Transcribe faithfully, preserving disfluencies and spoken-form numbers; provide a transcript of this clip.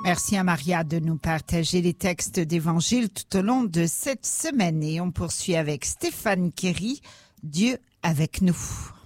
Merci à Maria de nous partager les textes d'Évangile tout au long de cette semaine. Et on poursuit avec Stéphane Kéry, Dieu avec nous.